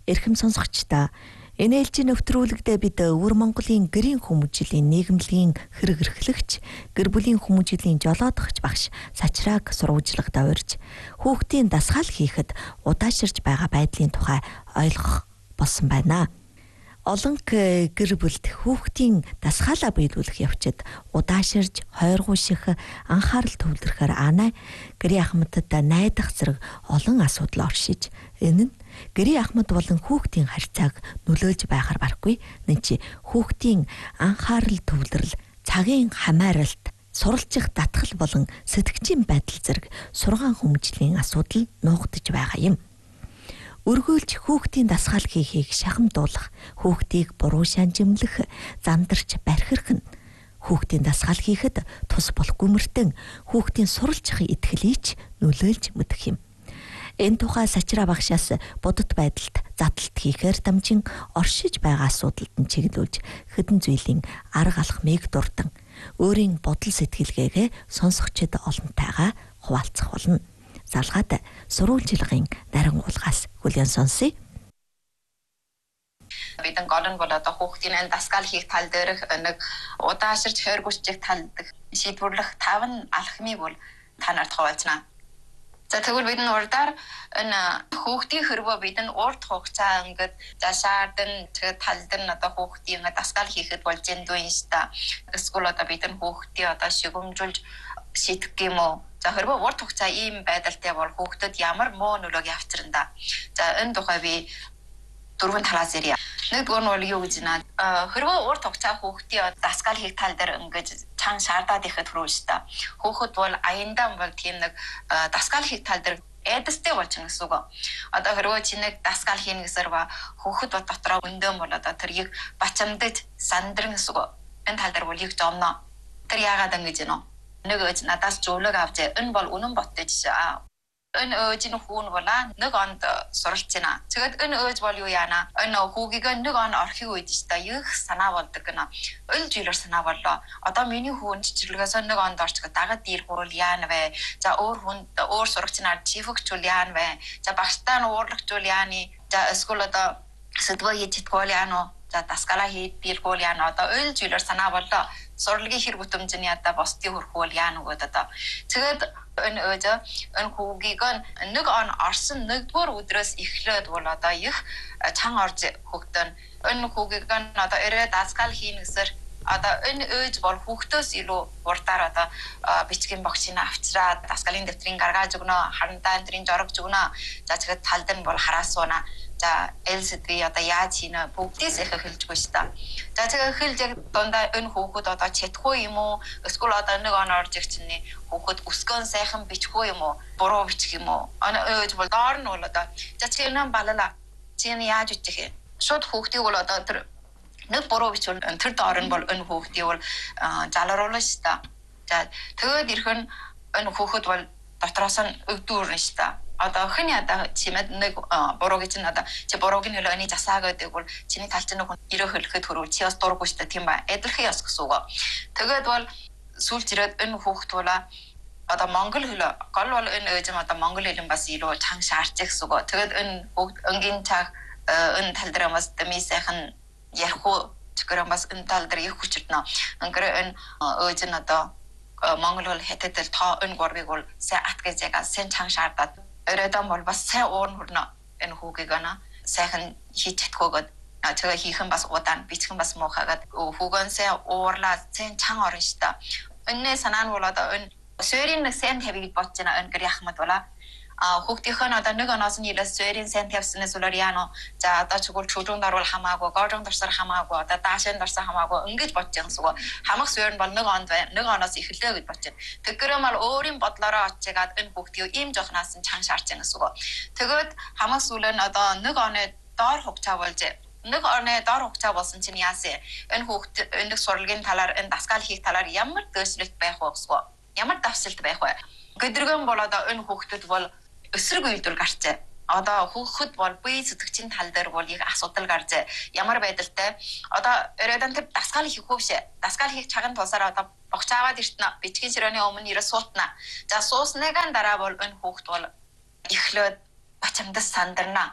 Эрхэм сонсогчдаа энэ ээлжийн нэвтрүүлэгтээ бид Өвөр Монголын гэрийн хүмүүжлийн нийгэмлэгийн хэрэг эрхлэгч, гэр бүлийн хүмүүжлийн жолоодогч багш Сачрааг сурвалжлагад орж хүүхдийн дасгал хийхэд удаашрж байгаа байдлын тухай ойлгох болсон байна. Олон гэр бүлд хүүхдийн дасгалаа биелүүлэх явцад удаашрж хойргууших анхаарал төвлөрөхөөр анаа гэрийн ахмадад найдах зэрэг олон асуудал оршиж энэ нь гэрийн ахмад болон хүүхдийн харьцааг нөлөөлж байхаар барахгүй. Нэн чи хүүхдийн анхаарал төвлөрөл, цагийн хамааралт, суралцах татгал болон сэтгчийн байдал зэрэг сургаан хүмүүжлийн асуудал нуугдж байгаа юм. Өргөөлж хүүхдийн дасгал хийхийг шахамдуулах, хүүхдийг буруу шанжимлах, зандарч бархирх нь хүүхдийн дасгал хийхэд тус болох гүмертэн хүүхдийн суралцах итгэлийч нөлөөлж мэдэх юм. Энэ тухай Сачраа багшаас бодит байдалд задлалт хийхээр дамжин оршиж байгаа асуудалд нь чиглүүлж хэдэн зүйлийн арга алхмыг дурдан өөрийн бодол сэтгэлгээгээ сонсогчид олонтайгаа хуваалцах болно. Залгаад сурвалжлагын нарийн уулгаас хүлээн сонсъё. Бидэн голон бол одоо хүүхдийн дасгал хийх тал дээрх нэг удаашрж хойргуушчих талд шийдвэрлэх 5 алхмыг бол та нарт хуваалцна. За тэгвэл бидний урдаар энэ хүүхдийн хөрвөө бидэн урт хугацаа ингээд шаардсан талд нь одоо хүүхдийн дасгал хийхэд болж эндүү инста эсвэл одоо бидэн хүүхдийн одоо шигэмжүүлж шийдэх юм уу? За хөрвөө урт хугацаа ийм байдалтай бол хүүхдэд ямар муу нөлөөг авчирна. За энэ тухай би 4 талаас ирье. Нэгдүгээр нь бол юу гэж байна? Хөрвөө урт хугацаа хүүхдийн дасгал хийх тал дээр ингээд чан шаардаад ихэд хүрүүштэй. Хүүхэд бол аяндаа бол тийм нэг дасгал хийх тал дээр эдэстэй болж байгаа гэсэн үг. Одоо хөрвөө чи нэг дасгал хийнэ гэсээр ба хүүхэд бод дотроо өндөөн бол одоо тэрийг бачамдаж сандрын гэсэн үг. Энэ тал дээр бол их жомно. Тэр яагаад ингэж байна вэ? Нэг ээж надаас зөвлөг авч энэ бол үнэн боттой жишээ. Энэ ээжийн хүүн болаа нэг онд суралц байна. Тэгээд энэ ээж бол юу яана? Энэ хүүгийг нэг он орхиг үйдэж та их санаа болдог гэнэ. Өл жилээр санаа боллоо. Одоо миний хүүн чичлэгээс нэг онд орчих дагад дийрхүүл яана вэ? За өөр хүнд өөр сурагчнаар чифэгчүүл яана вэ? За багштаа нь уурлагчүүл яаны? За эсвэл одоо сэдвээ хийж идэггүй яана уу? За дасгалаа хийж биелгүүл яана? Одоо өл жилээр санаа боллоо. Сурлагын хэрэг бүтэмжний ята босдын хөрхөөл яана гэдэг одоо. Тэгээд энэ ээж энэ хүүгийг нэг он орсон нэгдүгээр өдрөөс эхлээд бол одоо их чан орж хүүхдэн энэ хүүгийг одоо ирээд дасгал хийнэ гэсэр одоо энэ ээж бол хүүхдөөс илүү урдаар одоо бичгийн багшийн авчраад дасгалын дэвтрийн гаргаж өгнө, харандаа энтрийн жорогж өгнө. За тэгээд талд нь бол хараасууна. За элсэдви одоо яаж хийнэ бүгдээс их хэлжгүй шүү дээ. За тэгээд хэлж яг дундаа энэ хүүхэд одоо чадхгүй юм уу? Эсвэл одоо нэг он орж их чинь хүүхэд өсгөн сайхан бичихгүй юм уу? Буруу бичих юм уу? Ээж бол доор нь бол одоо за чи энэ балала. Чи энэ яаж бичих юм? Шууд хүүхдийг бол одоо тэр нэг буруу бичвэл тэр доор нь бол энэ хүүхдийг бол залруулна шүү дээ. За тэгээд ирхэн энэ хүүхэд бол дотроос нь өвдөрнө шүү дээ. Одоо хэн ята чимэд нэг бурууг чинь одоо чи бурууг нь хөлөөний засаа гэдэг бол чиний талч нэг хүн ирээ хөлөхөд хөрөв чи бас дурггүй шүү дээ тийм ба эдэрхий яс гэсэн үг. Тэгээд бол сүүлд ирээд энэ хүүхэд бол одоо монгол хэл гол бол энэ ээж одоо монгол хэлэн бас илүү чанга шаарч гэсэн үг. Тэгээд энэ бүгд өнгийн цаг энэ тал дээр бас дэмий сайхан ярих уу чигэр бас энэ тал дээр их хүчирднэ. Ингээд энэ ээж нь одоо монгол хэл хятадэл тоо энэ гурвыг бол сайн ат гэж яга сайн чанга шаардаад өрөөдөн бол бас сайн уурн хүрнэ энэ хүүгийг сайхан хийж чадхгүйгээд тэгээ хийхэн бас удаан бичихэн бас муухайгаад хүүгэн сайн уурлаа сайн чан орно шүү дээ. Өнөө санаа нь бол одоо энэ суурийн нэг сайн тавийг бодож байна энэ гэр яхмад бола хүүхдийнхэн одоо нэг оноос нь илээс суурийн сайн тавьснаас болоор яано за одоо чигүүл чөлөөнд орвол хамаагүй гоожон дорсоор хамаагүй одоо даашин дорсоор хамаагүй ингэж бодож байгаа гэсэн үг. Хамаг суурь нь бол нэг онд нэг оноос эхэллээ гэж бодож байна. Тэгэхээр мал өөрийн бодлороо очигаад энэ хүүхдийг ийм жоохнаас нь чан шаарч байгаа гэсэн үг. Тэгээд хамаг сүүлээ нь одоо нэг оны доор хугацаа болж нэг оны доор хугацаа болсон чинь яасан энэ хүүхд энэ сурлагын талаар энэ дасгал хийх талаар ямар дэвшлэлт байх вэ гэсэн үг. Ямар давсалт байх вэ? Гэдрэгэн бол одоо энэ хүүхдэд бол өсрөг үйлдвэр гарчээ. Одоо хүүхэд бол бие сэтгчийн тал дээр бол их асуудал гарчээ. Ямар байдалтай? Одоо өрөөдөн тэр дасгал хийхгүй шээ. Дасгал хийх чаган тусаар одоо богч аваад иртнэ. Бичгийн ширээний өмнө ирээ суутна. За сууснаган дараа бол энэ хүүхэд бол эхлээд бачамдас сандарна.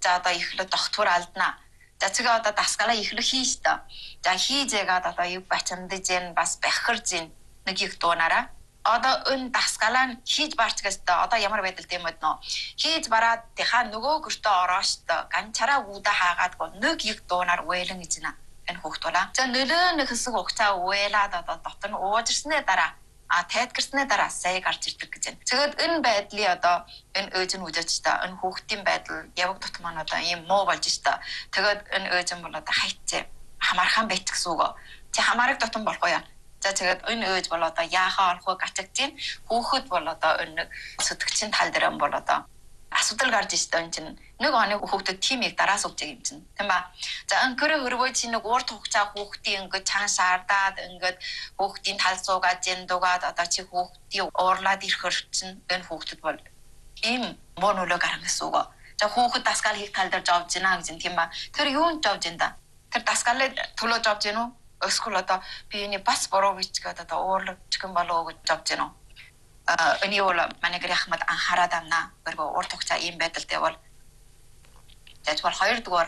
За одоо эхлээд дохтур алдна. За тэгээ одоо дасгалаа эхлэх хийж та. За хийжээгээд одоо юу бачамдаж гэн бас бахарж гэн нэг их дуунаараа. Одоо энэ дасгалаа хийж барчгаас та одоо ямар байдал тийм мэд нөө. Хийж бараад тэха нөгөө гөртөө ороош та ганчараа үүдэ хаагаад нэг их дуунаар уйлан ижнэ. Энэ хүүхдүүлээ. За нөлөө нэг хэсэг хугацаа уйлаад одоо дотор нь уужирсны дараа тайдгарсны дараа сая гарч ирдэг гэж байна. Тэгээд энэ байдлыг одоо энэ өөж нь үжиж та энэ хүүхдийн байдал яваг тутам маань одоо ийм муу болж та. Тэгээд энэ өөж нь бол одоо хайцээ хамаархан байт гэсэн үг. Чи хамаарах тутам болохгүй яа. За тэгээд энэ өөж бол одоо яахаа олох вэ гацагч чинь хүүхэд бол одоо энэ сүтгэгчийн тал дээр бол одоо асуудал гарч ирсэн энэ чинь нэг оны хүүхдэд тимийг дараас өгч юм чинь тийм ба. За анкөрө хөрвөө чи нэг урт хугацаа хүүхдийн ингээд чан шаардаад ингээд хүүхдийн тал суугаад зэндугаад одоо чи хүүхдийн уурлаад ирэх чинь энэ хүүхдэд бол ийм муу нөлөө гарна гэсэн үг. За хүүхэд дасгал хийх тал дээр жовж гинэ гэж тийм ба. Тэр юунд жовж гин да? Тэр дасгалыг төлөө жовж гин үү? Эсвэл одоо би энэ бас буруу бичгээд одоо уурлаж гэн болов гэж жовж гин үү? Эний бол манайг яхмад анхаарад амна. Гэргөө урт хугацаа ийм байдалтай бол тэгвэл хоёрдугаар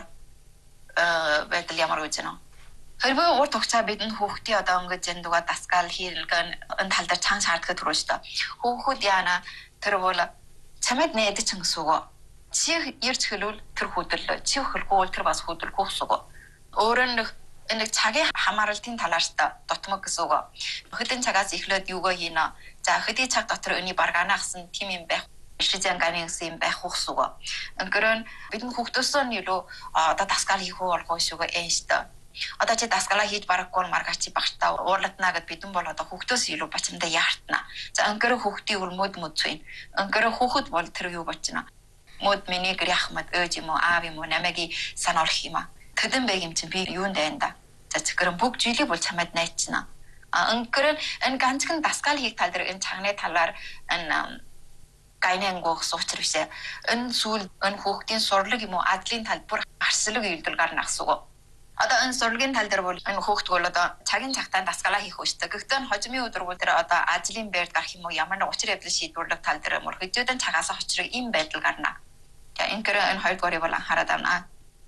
байдал ямар гэж байна вэ? Хэрвээ урт хугацаа бидний хүүхдийн одоо ингээд зэндуга дасгал хийлгэн энэ тал дээр чанга шаарддаг төрөө шүү дээ. Хүүхэд яана тэр бол чамд нээдэж чинь гэсэн үг. Чи ирж хэлвэл тэр хөдөллөө. Чи хөлгүй бол тэр бас хөдөлгөө гэсэн үг. Өөрөөр нэг цагийн хамааралтын талаас та дутмаг гэсэн үг. Хөдөлн цагаас эхлээд юугаа хийнэ. За хөдөлгөөний цаг дотор өний баргаанахсан тим юм байх. Шижэн ганы юм байх гэсэн үг. Ингээд бидний хүүхдөөсөө нөлөө одоо дасгал хийх үү болох шүү гээ шүү. Одоо чи дасгалаа хийж барахгүй маргаач багтаа уурлатна гэд бидэн бол одоо хүүхдөөс илүү бачимдаа яартна. За анкер хүүхдийн өрмөд мөцвэн. Анкер хүүхэд бол тэр юу бочна. Мод миний гэряхмад өөж юм уу аав юм уу намайг сануулах юм аа. Тэдэн байг юм чинь би юунд байна да. За зөвхөн бүгд жилиг бол чамд найчна. Анкер энэ ганцхан дасгал хийх тал дээр энэ цагны талаар энэ гайнан гоох суучрав шээ. Энэ сүүл энэ хүүхдийн сурлаг юм уу адлын талбар арслаг үйлдэл гарна гэсэн үг. Одоо энэ сурлагын тал дээр бол энэ хүүхд бол одоо цагийн цагтаа дасгалаа хийх үүсдэг. Гэхдээ хожимын өдөр бол тэр одоо ажлын байрд гарах юм уу ямар нэг учир явдал шийдвэрлэх тал дээр мөр хэдүүдэн цагаас очрыг ийм байдал гарна. За энэ хоёрдугаарыг бол анхаарал тавина.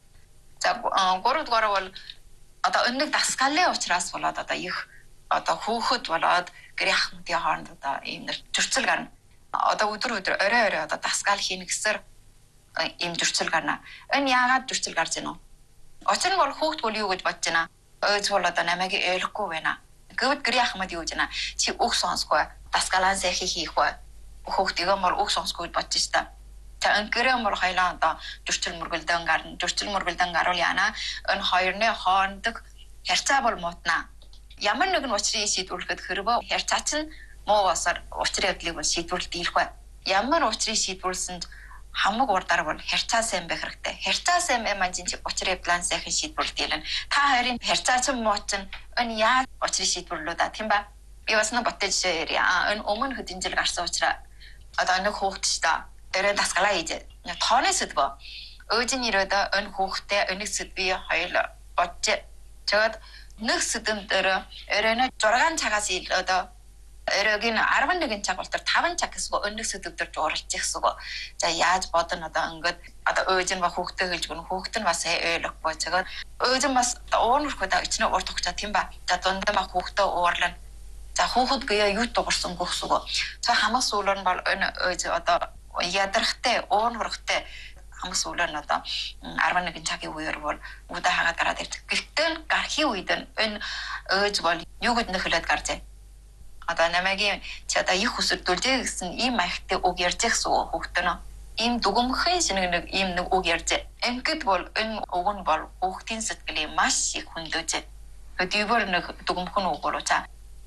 За гуравдугаар бол одоо энэ дасгалын учраас болоод одоо их одоо хүүхэд болоод гэряхмтын хооронд одоо ийм зөрчил гарна. Одоо өдөр орой одоо дасгал хийнэ гэсээр ийм зөрчил гарна. Энэ яагаад зөрчил гарч ийнө? Очир нь бол хүүхэд бол юу гэж бодож байна? Өөж бол одоо намайг ойлгохгүй байна. Гэвд гэряхмад юу гэж байна? Чи үг сонсгүй, дасгалаа сайхан хийх бай. Хүүхдийгөө мөр үг сонсгүй бодож та. За гэрээ мөр хайлаа одоо зөрчил мөргөлдөн гарна. Зөрчил мөргөлдөн гарвал яана? Энэ хоёрны хоорондох харьцаа бол муутна. Ямар нэгэн учрыг шийдвэрлэхэд хэрвээ харьцаа чинь муу басар учрын явдлыг бол шийдвэрлэж дийлэх бай. Ямар учрыг шийдвэрлсэн хамаг урдаар бол харьцаа сайн байх хэрэгтэй. Харьцаа сайн маань чинь учрын явдлаа сайхан шийдвэрлэж дийлнэ. Та хоёрын харьцаа чинь муу чинь энэ яаж учрыг шийдвэрлэлөө да тийм ба? Би бас нэг боттой жишээ ярья. Энэ өмнө хэдэн жил гарсан учраас одоо нэг хүүхэд ч та өрөө дасгалаа хийж тооны сэдв. Өөжин ирээд энэ хүүхдээ өнийг сэдвий хоёул бодож чад нэг сэдвэн дээр өрөөний 6 цагаас одоо өрөөгийн 11 цаг болтор 5 цаг гэсэн өнөг сэдв дээр жууралж гэсэн үг. За яаж бодно одоо ингээд одоо өөжин ба хүүхдээ хэлж гэн хүүхэд нь бас ойлгохгүй цагаад өөжин бас уурнахгүй да ичнэ урт хугацаа тийм ба. За дундаа ба хүүхдээ уурлана. За хүүхэд гээ юу дуурсан гэсэн үг. За хамаг сүүлээр нь бол энэ өөж одоо ядрахтай уурнахтай хамаг сүүлээр нь одоо 11 цагийн үеэр бол үдэ хагаад гараад ирдэг. Гэхдээ гархийн үед энэ өөж бол юу гэднэ хэлээд гарчээ. Одоо намайгийн чи одоо их өсөлдүүлжээ гэсэн ийм маягтай үг ярьж гэсэн хүүхдээ нөө ийм дүгмхэн шинэг нэг ийм нэг үг ярьж. Ингээд бол энэ үг нь бол хүүхдийн сэтгэлийг маш их хөндлөж. Өдөрт нэг дүгмхэн үг болоо та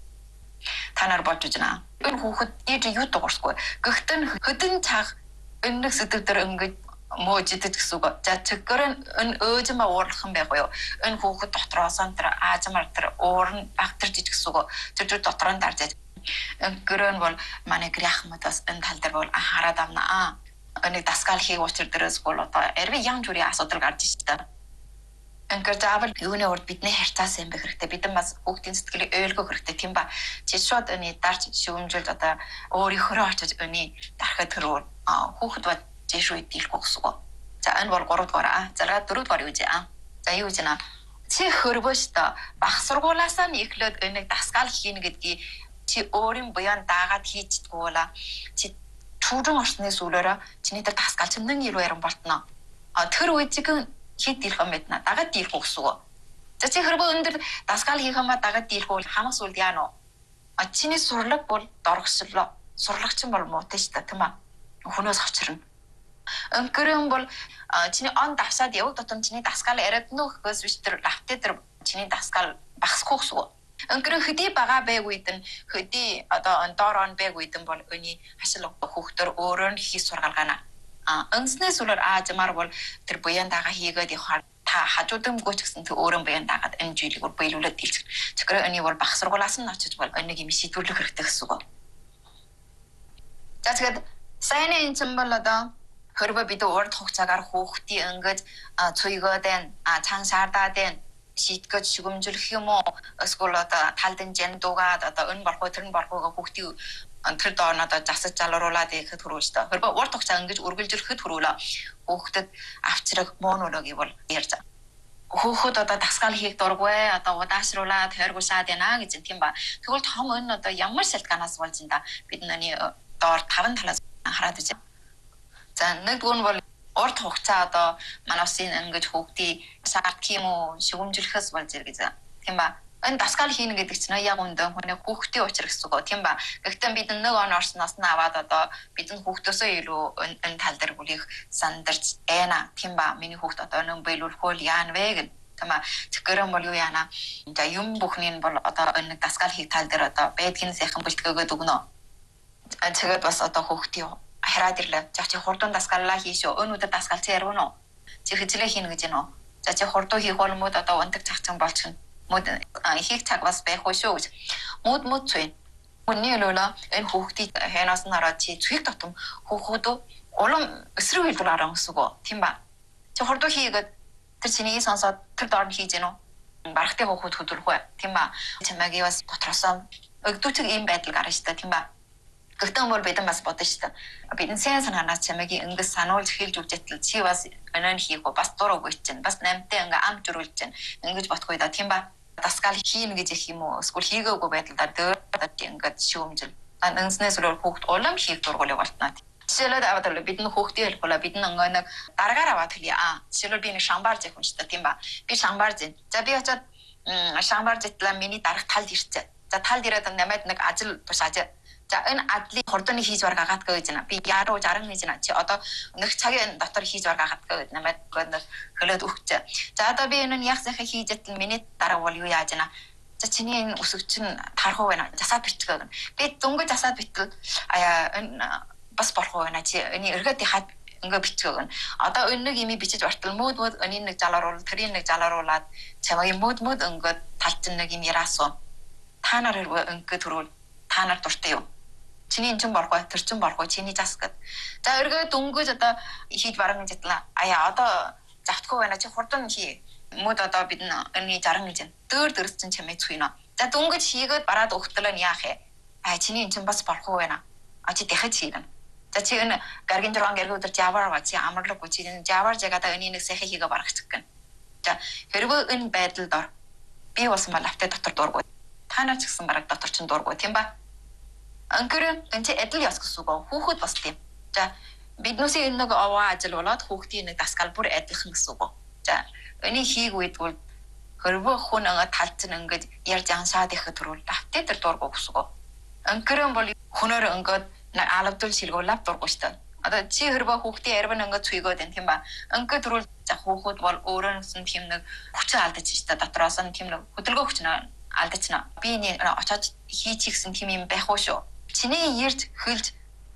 нар бодож байна. Энэ хүүхэд ээж юу дуурсгүй. Гэхдээ хөдөн цаг энэ нэг сэдв дээр ингээд мөөжидэд гэсэн үг. За тэггээр энэ өөжмө уурлах юм байхгүй юу? Энэ хүүхэд дотроос нь тэр аажмар тэр уурн багтарч иж гэсэн үг. Тэр дотор нь дарж. Гэрэн бол манай гэряхмадаас энэ тал дээр бол анхаарал авнаа. Энэ дасгал хийх учир дээрээс бол одоо эрвэ янз бүрийн асуудал гарч иж та. Ингээд заавал юуны урд бидний харьцаа сайн байх хэрэгтэй. Бид бас хүүхдийн сэтгэлийг ойлгох хэрэгтэй тийм ба. Чи шууд энэ дарж шүүмжилж одоо өөрийнхөө очиж өний дарахад тэр хүүхэд ба жишүү дийлэхгүй гэсэн үг. За энэ бол 3 дугаар. За 4 дугаар юу гэж аа. За юу гэж нэ? Чи хөрвөөштэй бах сургуулаасаа эхлээд энэ дасгал хийнэ гэдгийг чи өөрийн буян даагаад хийждэггүй бола. Чи чужин орсны сүлээрээ чиний дээр дасгал чимнэн ирүү яран болтно. Тэр үед чинь хэд дийлэх юм бэ? Дагаад дийлэх үгсүү. За чи хөрвөө өндөр дасгал хийх юм ба дагаад дийлэх бол хамаас үл яана уу? Чиний сурлаг бол доргослоо. Сурлагч бол муутай шүү дээ, тийм аа. Хүнөөс хавчирна. Өнгөрөн бол чиний он давсаад яваг дотор чиний дасгал яриад нөхөөс биш тэр лавтэ тэр чиний дасгал багсахгүй гэсэн. Өнгөрөн хөдий бага байг үйдэн хөдий одоо доорон байг үйдэн бол өний хашил хүүхдэр өөрөө нь хийх сургалгаана. Өнснээс үлэр аажмаар бол тэр буян дагаа хийгээд явахаар та хажуудамгүйч гэсэн тэр өөрөө буян дагаад энэ жилиг бол биелүүлээд дийлчих. Тэгэхээр өний бол баг сургуулаас нь очиж бол өнийг юм шийдвэрлэх хэрэгтэй гэсэн үг. За тэгээд сайн энэ ч юм бол одоо хөрвөө бид урд хугацаагаар хүүхдийн ингээд цуйгоодэн цаансаардаа шийтгэж шүгэмжлэх юм уу эсвэл одоо талдын жандуугаад одоо энэ болох тэр нь болохыг хүүхдийн тэр доон одоо засаж залруулаад ирэхэд хүрүүлж та хөрвөө урд хугацаа ингэж үргэлжлэхэд хүрүүлээ хүүхдэд авчрах моонолог гэвэл ярьж байгаа. Хүүхэд одоо дасгал хийх дурггүй одоо удаашруулаад тойргуулсаад байна гэж тийм ба. Тэгвэл том энэ одоо ямар шалтгаанаас болж энэ да бид нүний доор 5 талаас хараад үзье. За нэгдүгээр нь бол урд хугацаа одоо манайсын ингэж хүүхдийн сард юм уу шүгэмжлэхээс болж ирэх гэж. Тийм ба. Энэ дасгал хийнэ гэдэг чинь яг үндэ хүний хүүхдийн учир гэсэн үг. Тийм ба. Гэхдээ бид нэг он орсноос нь аваад одоо бидний хүүхдөөсөө илүү энэ тал дээр бүлийх сандарч байна. Тийм ба. Миний хүүхд одоо нэг биелүүлэхгүй яана вэ гэх. Тийм ба. Тэгэхээр бол юу яана. За юм бүхний нь бол одоо энэ дасгал хийх тал дээр одоо байдгийн сайхан бэлтгэгээд өгнө. Тэгээд бас одоо хүүхдийн хараад ирлээ. За чи хурдан дасгаллаа хийшөө. Өнөөдөр дасгалцсан ярив уу? Чи хичээлээ хийнэ гэж байна уу? За чи хурдан хийх бол мод одоо ундаг цагцсан болчихно. Мод хийх цаг бас байх уу шүү гэж. Мод цуй. Үнний лөлөө энэ хүүхдийн хэнаас нь хараад чи цүхийг дотом хүүхдөө улам өсрөг хэлбэр аран гэсэн үг. Тийм ба. Чи хурдан хийгээд тэр чиний сонсоод тэр доор нь хийж гэнэ үү? Барахтай хүүхд хөдөлгөх бай. Тийм ба. Чамайг бас дотроосоо өгдөөчг ийм байдал гарна шүү дээ. Тийм ба. Гэхдээ бол бид бас бодно шүү дээ. Бидний сайн санаанаас чамайг ингэж сануулж хэлж үгжэтэл чи бас өнөө хийх үү? Бас дурууг үйчин. Бас намтай ингээ ам журулж чинь. Ингэж бодохгүй да. Тийм ба. Дасгал хийнэ гэж их юм уу? Эсвэл хийгээгүй байдлаар дөөрөд ингээд шүүмжил. Анснээс өөр хүүхд улам хийх дургуулыг болтноо. Жишээлбэл аваад бидний хүүхдийн хэлбэл бидний нэг дараагаар аваад хэлье. Жишээлбэл би нэг шамбарж явах юм шүү дээ. Тийм ба. Би шамбарж. За би очиод шамбарж итлаа миний дарах талд ирчээ. За талд ирээд намайг нэг ажил тушааж. За энэ адлыг хурдны хийж баргаад гэж байна. Би яруу 60 хийж байна. Чи одоо нэг цагийн дотор хийж баргаад гэж намайг хөлөөд өгчээ. За одоо би энэ нь яг сайхан хийж итэл миний дараа бол юу яаж байна? За чиний энэ үсэг чинь тархуу байна. Засаад бичгээ. Би дөнгөж засаад битвэл энэ бас болох уу байна. Чи энэ эргээд хаад ингээ бичгээ. Одоо энэ нэг юм бичиж бартал мод энэ нэг жалааруул тэрийн нэг жалааруулад чамайг мод ингээд талчин нэг юм яраасуу. Та нар ингээ төрүүл та нар дуртай юу? Чиний энэ ч болохгүй, тэр ч болохгүй, чиний зас гэд. За эргээд дөнгөж одоо хийж баран гэж хэдлээ. Одоо завтгүй байна. Чи хурдан хий. Мод одоо бид энэ 60 гэж байна. Дөрс чинь чамайг цуйно. За дөнгөж хийгээд бараад өгтлөө яах вэ? Чиний энэ ч бас болохгүй байна. Чи дахиж хийгэн. За чи энэ гаргийн дөрван гэрэг өдөр жавар чи амарлаг чи энэ жавар жагаад энэ нэг сайхан хийгээ барахчих гэн. За хэрвээ энэ байдалд ор би болсон бол автаа дотор дургуй. Та нар ч гэсэн бараг дотор чин дургуй тийм ба. Ангэр энэ чи адил яс гэсэн үг. Хүүхэд бас тийм. За биднээсээ нэг овоо ажил болоод хүүхдийн нэг дасгал бүр адилхан гэсэн үг. За өний хийг үйдгүүл хөрвөө хүн ингээ талцсан ингээд ярьж ансаад ихэд төрүүл автаа тэр дургуй гэсэн үг. Ангэр бол хүнээр ингээд алавдул шилгүүлээд дургуй штэ. Одоо чи хөрвөө хүүхдийн ярван ингээд цүйгөөд энэ тийм ба. Ингээд төрүүл за хүүхэд бол өөрөө нь тийм нэг хүчин алдаж штэ. Дотроос нь тийм нэг хөдөлгөөн хүчин алдчихна. Би энэ очоод хийчих гэсэн тийм юм байх уу шүү. Чиний ярьж хөлж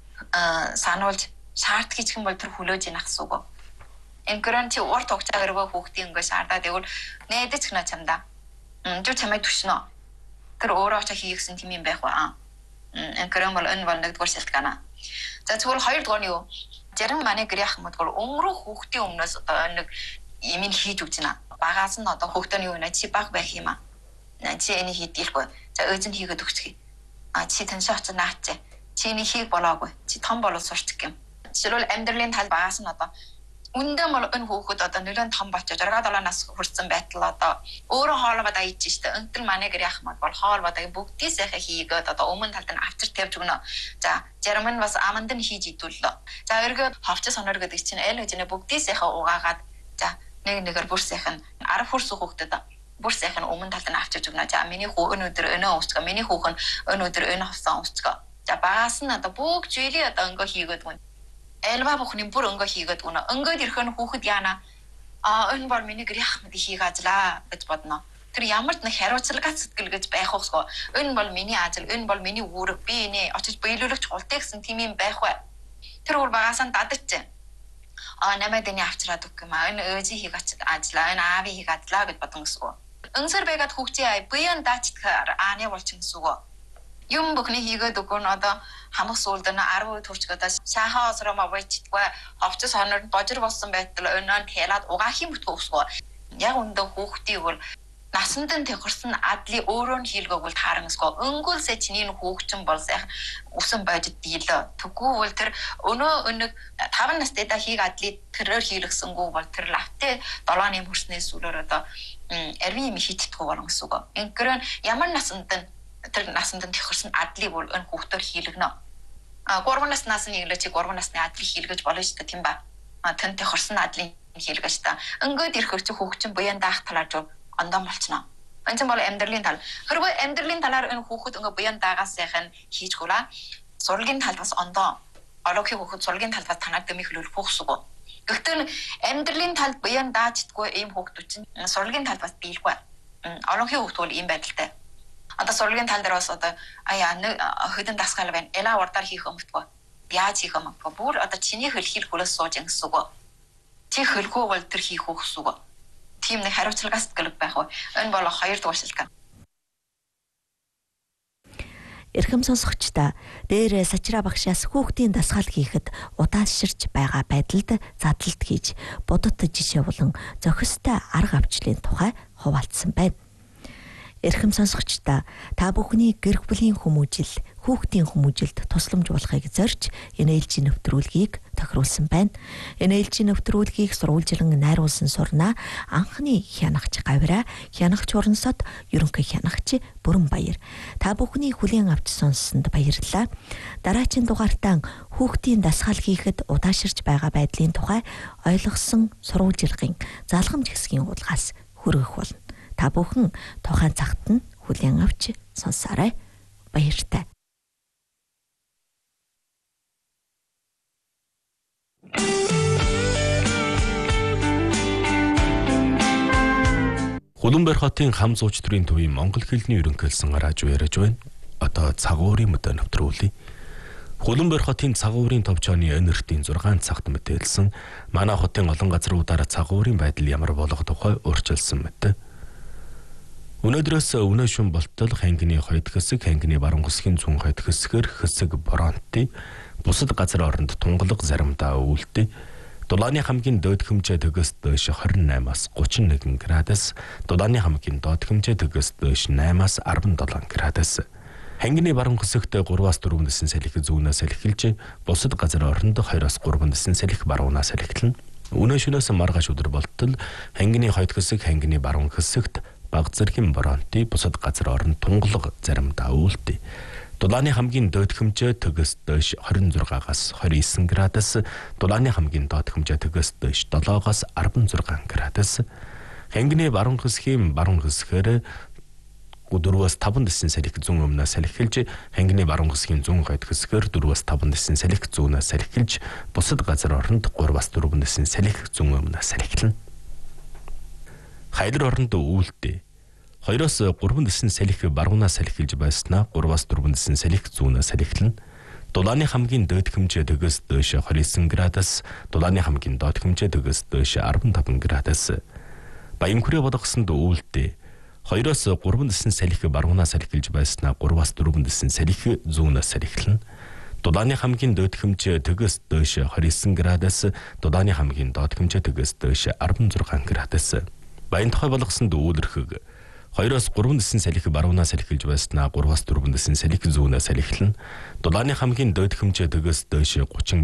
сануулж шаард хийх юм бол тэр хүлээж ийнах гэсэн үг. Энкрэн чи урт хугацаа өргөө хүүхдийн ингээ шаардаа тэгвэл нээдэж гэнэ чамда. Жоо чамайг түшнө. Тэр өөрөө очоо хийгсэн тийм юм байх уу? Энкрэн бол энэ бол нэгдүгээр шалтгаан. За тэгвэл хоёрдугаар нь юу? Зарим манай гэрийнх юм бол өнгөрөх хүүхдийн өмнөөс одоо нэг юм хийж өгч байна. Багаас нь одоо хүүхдийн юу вэ? Чи баг байх юм аа. Чи энийг хийдгийхгүй. За өөзөнд хийгээд өгчих. Чи таньшаа очиж наачаа. Чи энийг хийх болоогүй. Чи том болол сурчих юм. Жишээлбэл амьдралын тал багаас нь одоо Үндэ мал энэ хүүхэд одоо нэлээд том болчихж 6-7 нас хүрсэн байтал одоо өөрөө хоолоо дааж штэ өнтөл манай гэр яах мод бол хоол бадаг бүгдийг сайхан хийгээд одоо өмнө талд нь авчир тавьж өгнө. За зарим нь бас аманд нь хийж идүүллээ. За эргээд ховч сонор гэдэг чинь аль хэзээ бүгдийг сайхан угаагаад за нэгээр бүр сайхан 10 хүрсэн хүүхдэд бүр сайхан өмнө талд нь авчирж өгнө. За миний хүү өнөөдөр өнөө уусчгаа миний хүүхэн өнөөдөр өнөө хавсан уусчгаа. За багаас нь одоо бүгд жийлий одоо өнгө хийгээд гүн. Элва бүхний бүр өнгө хийгээд гүн. Өнгөд ирэх нь хүүхэд яана. Энэ бол миний гэр яах мэд хийгаажлаа гэж бодно. Тэр ямар ч нэг хариуцлагатай сэтгэл гэж байх уусгүй. Энэ бол миний ажил, энэ бол миний үүрэг. Би энэ очиж биелүүлэгч хултай гэсэн тийм юм байх бай. Тэр үл багаас нь дадагч. Намайг энэ авчираад өгөх юм аа. Энэ өөжи хийгаач ажлаа, энэ аави хийгаажлаа гэж бодсон гэсгүй. Өнсөр байгаад хүүхдээ буян даачдгаар ааны болчихсон гэсгүй. Юм бүхний хийгээд өгөн одоо хамаг сүүлд нь 10 төрчгөөд шахаа осроо мавчдгүй ховч сонор божир болсон байтал өнөө тэлаад угаах юм бүтгөөсгөө. Яг өндөө хүүхдийг бол насанд нь тохирсон адлыг өөрөө нь хийлгээгүүл таарангасгүй. Өнгөлсө чиний хүүхчин бол сайхан усан бодит дийлээ. Тэггүй бол тэр өнөө 5 настай да хийг адлыг тэрээр хийлгэсэнгүү бол тэр лавтэ 7-ны хүрснээс үлээр одоо арви юм хийчихдэггүй болон гэсэн үг. Ингэрэн ямар насанд нь тэр насанд нь тохирсон адлыг бол энэ хүүхдээр хийлгэнэ. 3 наснаас нь иглэж 3 насны адлыг хийлгэж болно шүү дээ тийм ба. Тэн тохирсон адлыг хийлгэж та. Ингээд ирэх чи хүүхчин буян даах талаар ондон болчихно. Энд бол амьдралын тал. Хэрвээ амьдралын талаар энэ хүүхэд ингээ буян даагаас сайхан хийжгүүлээ. Сурлагын талаас ондоо. Олонхи хүүхэд сурлагын талаас танаад дэмий хөлөөлөх хүүхсүгөө. Гэхдээ амьдралын талд буян даачдгүй ийм хүүхдүүд чинь сурлагын талд бас биелгүй. Олонхи хүүхэд бол ийм байдалтай. Одоо сурлагын тал дээр бас одоо хөдөн дасгал байна. Эла урдаар хийх өмтгөө. Яаж хийх өмтгөө. Бүр одоо чиний хөлхил хөлөөс сууж ингэсэн үг. Чи хөлгөө бол тэр хийх үгс үг. Тийм нэг хариуцлага сэтгэл байх уу. Энэ бол 2 дугаар шилдэг. Эрхэм сонсогчдаа дээр Сачраа багшаас хүүхдийн дасгал хийхэд удаашрж байгаа байдалд задлалт хийж будад жишээ болон зохистой арга авчлалын тухай хуваалцсан байна. Эрхэм сонсогчдаа та бүхний гэр бүлийн хүмүүжил, хүүхдийн хүмүүжилд тусламж болохыг зорж энэ ээлжийн нэвтрүүлгийг тохируулсан байна. Энэ ээлжийн нэвтрүүлгийг сурвалжлан найруулсан сурнаа анхны хянагч Гавра, хянагч Урансод, ерөнхий хянагч Бүрэнбаяр. Та бүхний хүлээн авч сонссонд баярлалаа. Дараагийн дугаартаа хүүхдийн дасгал хийхэд удаашрж байгаа байдлын тухай ойлгосон сурвалжлагын залгамж хэсгийн уулгаас хүргэх болно. Та бүхэн тухайн цагт нь хүлээн авч сонсоорой. Баяртай. Улаанбаатар хотын хам зууч төрийн төвийн монгол хэлний ерөнхийлсөн радио яриаж байна. Одоо цагуурын мэдээ нэвтрүүлье. Улаанбаатар хотын цагуурын товчооны энертийн 6 цагт мэдээлсэн манай хотын олон газруудаар цагуурын байдал ямар болох тухай урьдчилсан мэдээ. Өнөөдрөөс өнөө шөнө болтол хангины хойд хэсэг, хангины баруун хэсгийн зүүн хойд хэсгээр хэсэг боронтой, бусад газар оронд тунгалаг заримдаа өвөлтэй. Дулааны хамгийн доод хэмжээ төгөөс доош 28-аас 31 градус, Дулааны хамгийн доод хэмжээ төгөөс доош 8-аас 17 градус. Хангины баруун хэсэгт 3-аас 4 дэсэн салхи зүүнээс салхилж, бусад газар оронд 2-аас 3 дэсэн салхи баруунаас салхилна. Өнөө шөнөөс маргааш өдөр болтол хангины хойд хэсэг, хангины баруун хэсэгт баг зэргийн боронтой, бусад газар оронд тунгалаг заримдаа өвөлтэй. Дулааны хамгийн доод хэмжээ төгөөс доош 26-аас 29 градус, Дулааны хамгийн доод хэмжээ төгөөс доош 7-аас 16 градус. Хангины баруун хэсгийн баруун хэсгээр 4-аас 5 дэсэн салхи зүүн өмнөөс салхилж, хангины баруун хэсгийн зүүн хойд хэсгээр 4-аас 5 дэсэн салхи зүүнээс салхилж, бусад газар оронд 3-аас 4 дэсэн салхи зүүн өмнөөс салхилна. Хайдар оронд өвөлтэй. 2-оос 3 дэсэн салхи баруунаас салхилж байснаа 3-аас 4 дэсэн салхи зүүнээс салхилна. Дулааны хамгийн доод хэмжээ төгөөс доош 29 градус, Дулааны хамгийн доод хэмжээ төгөөс доош 15 градус. Баянхүрээ бодгосонд өвөлтэй. 2-оос 3 дэсэн салхи баруунаас салхилж байснаа 3-аас 4 дэсэн салхи зүүнээс салхилна. Дулааны хамгийн доод хэмжээ төгөөс доош 29 градус, Дулааны хамгийн доод хэмжээ төгөөс доош 16 градус. Баян тухай болгосонд өвөлрхөг. 2-оос 3 дэсэн салхи баруунаас салхилж байснаа 3-аас 4 дэсэн салхи зүүнээс салхилна. Дулааны хамгийн доод хэмжээ төгөөс доош 30